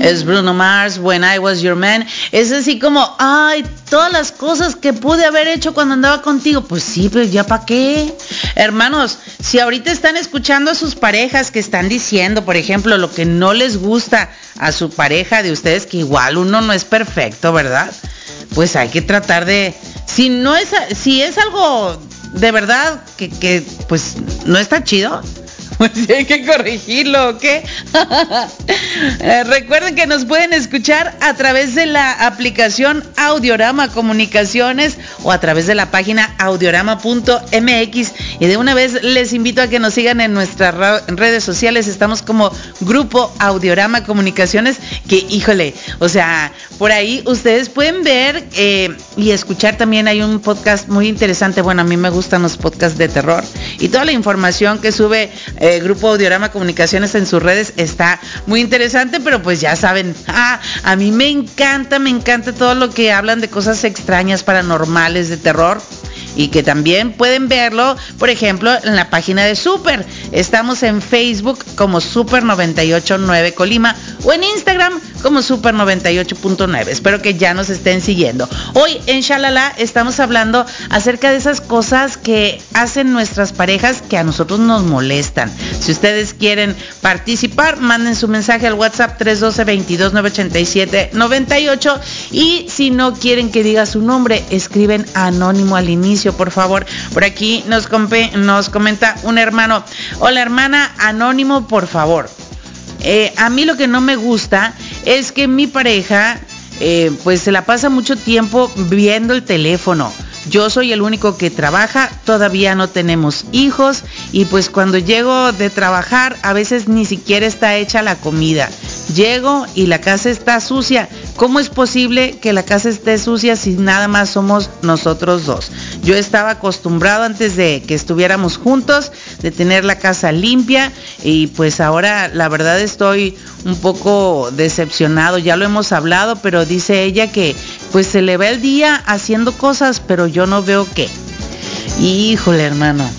Es Bruno Mars, When I Was Your Man. Es así como, ay, todas las cosas que pude haber hecho cuando andaba contigo. Pues sí, pero ya para qué. Hermanos, si ahorita están escuchando a sus parejas que están diciendo, por ejemplo, lo que no les gusta a su pareja de ustedes, que igual uno no es perfecto, ¿verdad? Pues hay que tratar de, si es algo de verdad que pues no está chido, pues sí hay que corregirlo, ¿ok? Recuerden que nos pueden escuchar a través de la aplicación Audiorama Comunicaciones o a través de la página audiorama.mx. Y de una vez les invito a que nos sigan en nuestras redes sociales. Estamos como Grupo Audiorama Comunicaciones, que híjole, o sea, por ahí ustedes pueden ver y escuchar también. Hay un podcast muy interesante. Bueno, a mí me gustan los podcasts de terror y toda la información que sube Grupo Audiorama Comunicaciones en sus redes está muy interesante, pero pues ya saben, a mí me encanta todo lo que hablan de cosas extrañas, paranormales, de terror. Y que también pueden verlo, por ejemplo, en la página de Super. Estamos en Facebook como Super 98.9 Colima o en Instagram como Super 98.9. Espero que ya nos estén siguiendo. Hoy en Shalala estamos hablando acerca de esas cosas que hacen nuestras parejas que a nosotros nos molestan. Si ustedes quieren participar, manden su mensaje al WhatsApp 312-22-987-98. Y si no quieren que diga su nombre, escriben anónimo al inicio, por favor. Por aquí nos comenta un hermano: hola hermana, anónimo, por favor. A mí lo que no me gusta es que mi pareja pues se la pasa mucho tiempo viendo el teléfono. Yo soy el único que trabaja, todavía no tenemos hijos y pues cuando llego de trabajar a veces ni siquiera está hecha la comida. Llego y la casa está sucia. ¿Cómo es posible que la casa esté sucia si nada más somos nosotros dos? Yo estaba acostumbrado antes de que estuviéramos juntos de tener la casa limpia y pues ahora la verdad estoy un poco decepcionado. Ya lo hemos hablado, pero dice ella que pues se le va el día haciendo cosas, pero yo no veo qué. Híjole, hermano.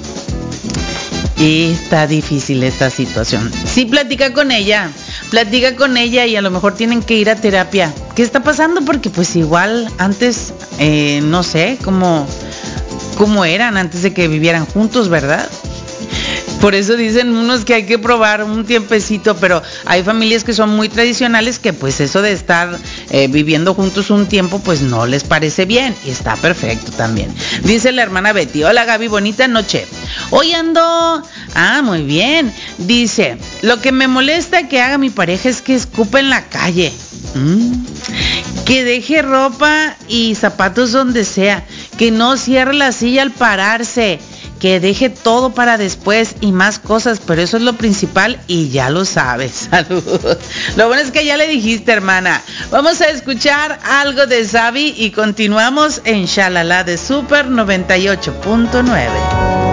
Y está difícil esta situación. Sí, platica con ella y a lo mejor tienen que ir a terapia. ¿Qué está pasando? Porque pues igual antes, no sé cómo eran antes de que vivieran juntos, ¿verdad? Por eso dicen unos que hay que probar un tiempecito, pero hay familias que son muy tradicionales que pues eso de estar viviendo juntos un tiempo pues no les parece bien y está perfecto también. Dice la hermana Betty: hola Gaby, bonita noche. Hoy ando... muy bien. Dice: lo que me molesta que haga mi pareja es que escupa en la calle. Que deje ropa y zapatos donde sea, que no cierre la silla al pararse, que deje todo para después y más cosas, pero eso es lo principal y ya lo sabes. Saludos. Lo bueno es que ya le dijiste, hermana. Vamos a escuchar algo de Xavi y continuamos en Shalala de Super 98.9.